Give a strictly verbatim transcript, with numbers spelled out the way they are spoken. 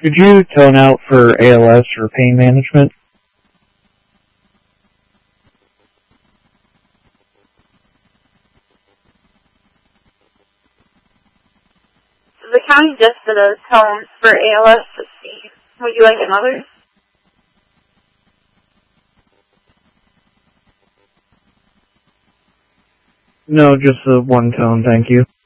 Could you tone out for A L S or pain management? The county just did a tone for A L S. Would you like another? No, just the one tone, thank you.